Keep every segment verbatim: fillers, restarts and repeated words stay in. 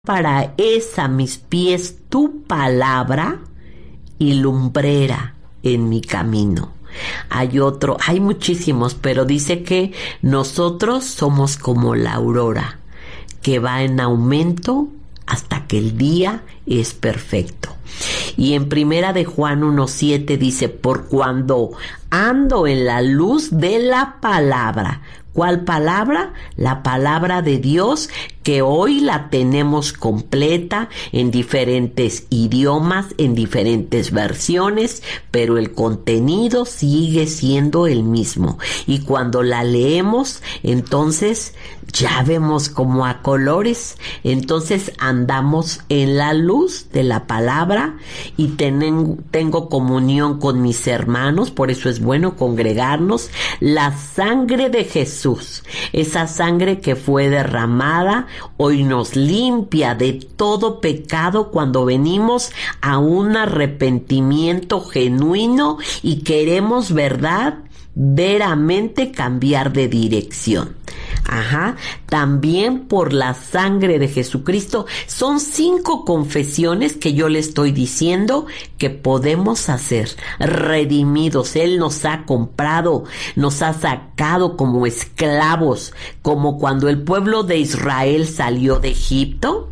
Para es a mis pies tu palabra y lumbrera en mi camino. Hay otro, hay muchísimos, pero dice que nosotros somos como la aurora, que va en aumento hasta que el día es perfecto. Y en primera de Juan uno siete dice, por cuando ando en la luz de la palabra. ¿Cuál palabra? La palabra de Dios, que hoy la tenemos completa en diferentes idiomas, en diferentes versiones, pero el contenido sigue siendo el mismo. Y cuando la leemos, entonces ya vemos como a colores. Entonces andamos en la luz de la palabra y tenen, tengo comunión con mis hermanos, por eso es bueno congregarnos. La sangre de Jesús, esa sangre que fue derramada, hoy nos limpia de todo pecado cuando venimos a un arrepentimiento genuino y queremos, ¿verdad?, veramente cambiar de dirección. Ajá, también por la sangre de Jesucristo. Son cinco confesiones que yo le estoy diciendo que podemos hacer, redimidos. Él nos ha comprado, nos ha sacado como esclavos, como cuando el pueblo de Israel salió de Egipto,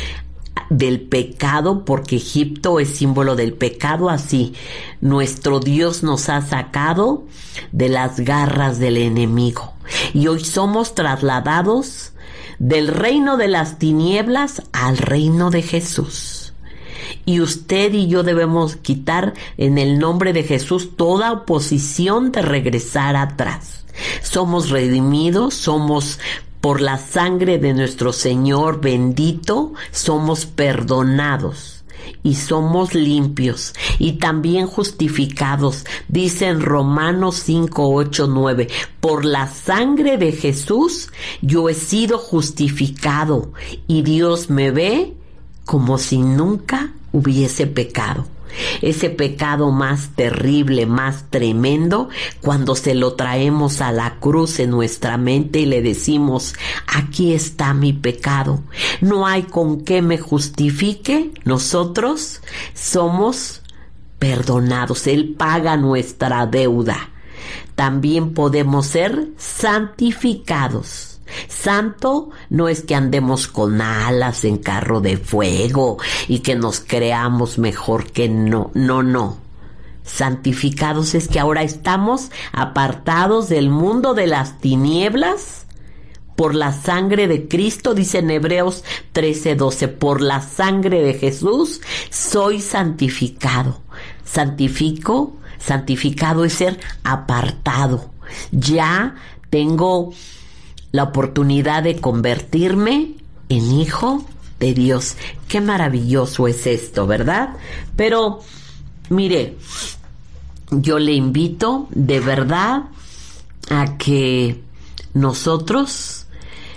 del pecado, porque Egipto es símbolo del pecado. Así nuestro Dios nos ha sacado de las garras del enemigo y hoy somos trasladados del reino de las tinieblas al reino de Jesús. Y usted y yo debemos quitar en el nombre de Jesús toda oposición de regresar atrás. Somos redimidos, somos por la sangre de nuestro Señor bendito, somos perdonados y somos limpios y también justificados. Dice en Romanos cinco, ocho, nueve, por la sangre de Jesús yo he sido justificado y Dios me ve como si nunca hubiese pecado. Ese pecado más terrible, más tremendo, cuando se lo traemos a la cruz en nuestra mente y le decimos, aquí está mi pecado, no hay con qué me justifique, nosotros somos perdonados. Él paga nuestra deuda. También podemos ser santificados. Santo no es que andemos con alas en carro de fuego y que nos creamos mejor que no, no, no. Santificados es que ahora estamos apartados del mundo de las tinieblas por la sangre de Cristo. Dice en Hebreos trece, doce, por la sangre de Jesús soy santificado. Santifico, santificado es ser apartado. Ya tengo la oportunidad de convertirme en hijo de Dios. Qué maravilloso es esto, ¿verdad? Pero, mire, yo le invito de verdad a que nosotros,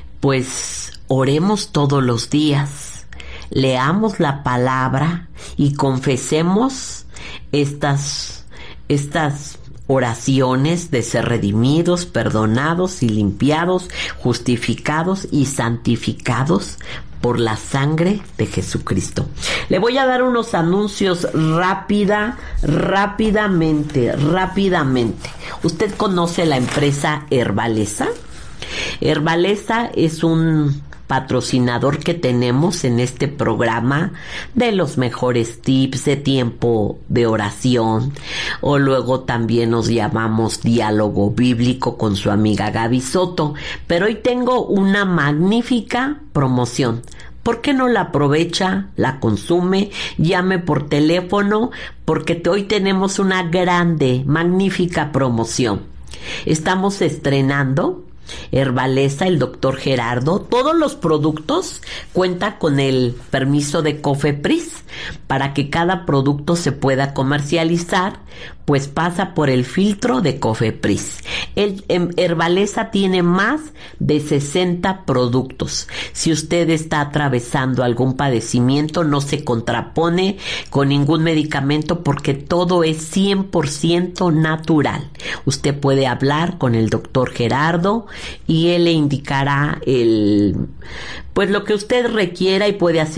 pues, oremos todos los días, leamos la palabra y confesemos estas, estas oraciones de ser redimidos, perdonados y limpiados, justificados y santificados por la sangre de Jesucristo. Le voy a dar unos anuncios rápida, rápidamente, rápidamente. ¿Usted conoce la empresa Herbaleza? Herbaleza es un patrocinador que tenemos en este programa de los mejores tips de tiempo de oración, o luego también nos llamamos Diálogo Bíblico con su amiga Gaby Soto. Pero hoy tengo una magnífica promoción. ¿Por qué no la aprovecha, la consume? Llame por teléfono, porque hoy tenemos una grande, magnífica promoción. Estamos estrenando Herbaleza, el doctor Gerardo. Todos los productos cuentan con el permiso de COFEPRIS. para que cada producto se pueda comercializar, pues pasa por el filtro de COFEPRIS. El Herbaleza tiene más de sesenta productos. Si usted está atravesando algún padecimiento, no se contrapone con ningún medicamento porque todo es cien por ciento natural. Usted puede hablar con el doctor Gerardo y él le indicará el, pues lo que usted requiera y puede hacer